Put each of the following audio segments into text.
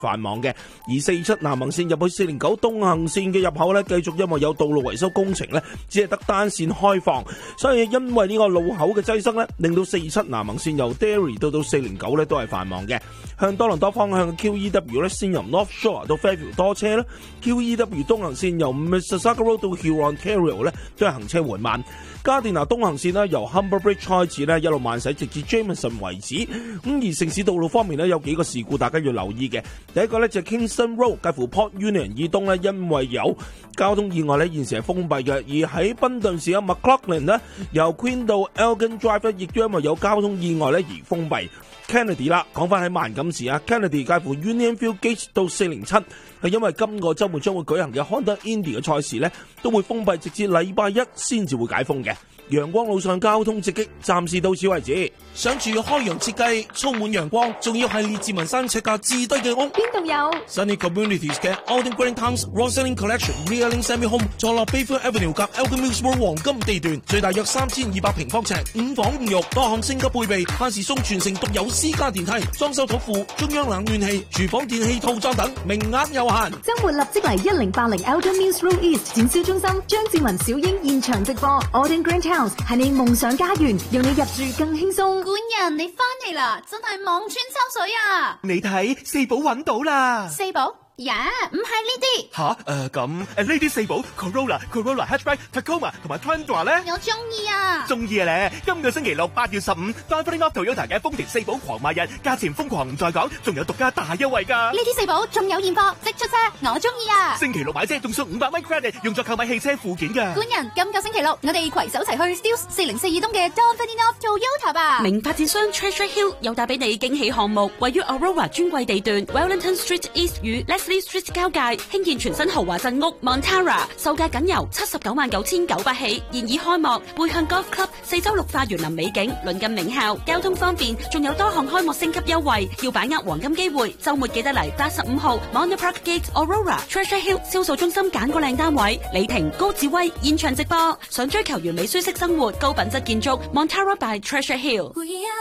繁忙嘅。而47南行線入去409東行線嘅入口咧，繼續因為有道路維修工程咧，只係得單線開放，所以因為呢個路口嘅擠塞咧，令到47南行線由 Derry 到409咧都係繁忙嘅。向多倫多方向嘅 QEW 咧，先由 North Shore 到 Fairview 多車啦。QEW 東行線由 Mississauga Road 到 Hurontario 咧都係行車緩慢。加電拿東行線咧由 Humber Bridge 開始咧一路慢駛直至 Jameson 為止。咁而城市道路方面咧有幾個事故大家要留意嘅。第一個咧就係 Kingston Road 介乎 Port Union 以東咧，因為有交通意外咧現時係封閉嘅。而喺賓頓市嘅 McLaughlin 咧由 Queen 到 Elgin Drive 咧亦都因為有交通意外咧而封閉。Kennedy 啦，講翻喺萬錦市啊 ，Kennedy 介乎 Unionville Gate 到407，係因為今個週末將會舉行嘅 Honda Indy 嘅賽事咧，都會封閉，直至禮拜一先至會解封嘅。陽光路上交通直擊，暫時到此為止。 想住開揚設計，充滿陽光，仲要係列治文山尺價至低嘅屋， 邊度有 Sunny Communities 嘅 Alden Green Towns Roselling Collection Reeling Semi Home 坐落 Bayfield Avenue 及 Elgin Mills Road 黃金地段，最大約3200平方尺，5房5浴，多項升級配備，萬事松全城獨有私家電梯，裝修土庫，中央冷暖氣，廚房電器套裝等，名額有限。 周末立即嚟1080 Elgin Mills Road East 展銷中心，張志文小英現場直播 Alden Green Towns 係你夢想家園，讓你入住更輕鬆。 官人，你翻嚟啦，真係望穿秋水啊！ 你睇四寶揾到啦， 四寶？呀，唔係呢啲。 吓，咁呢啲四寶 Corolla Hatchback、Tacoma 同埋 Tundra 咧， 我中意啊！ 中意啊咧！今個星期六8月15 Driving Off Toyota 嘅豐田四寶狂賣日，價錢瘋狂唔再講，仲有獨家大優惠㗎。 呢啲四寶仲有現貨，即出車，我中意啊！ 星期六買車仲送500蚊 credit，用作購買汽車附件㗎。 官人，今個星期六我哋攜手齊去 Steeles 404東嘅 Driving Off Toyota 吧。 名發展商 Treasure Hill 又帶俾你驚喜項目，位於 Aurora 專櫃地段 Wellington Street East 與 Leslie Street 交界。興建全新豪華鎮屋 Montara， 售價僅由799900起，現已開幕。背向 Golf Club 4周綠化園林美景，鄰近名校，交通方便，仲有多項開幕升級優惠，要把握黃金機會。周末記得嚟85號 Monte Park Gate Aurora Treasure Hill 銷售中心揀個靚單位。李婷、高志威現場直播。想追求完美舒適生活、高品質建築 Montara by Treasure Hill。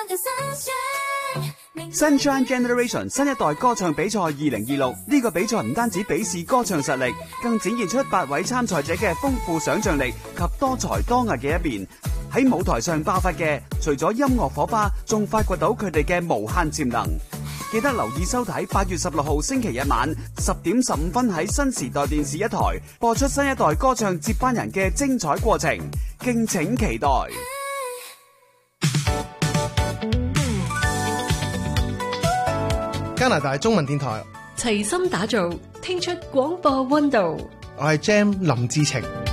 Sunshine Generation 新一代歌唱比賽2026，呢個比賽唔單止比試歌唱實力，更展現出8位參賽者嘅豐富想象力及多才多藝嘅一面。喺舞台上爆發嘅，除咗音樂火花，仲發掘到佢哋嘅無限潛能。記得留意收睇8月16號星期日晚10點15分喺新時代電視一台播出新一代歌唱接班人嘅精彩過程，敬請期待。 加拿大中文電台齊心打造，聽出廣播溫度。 我係 Jam 林志晴。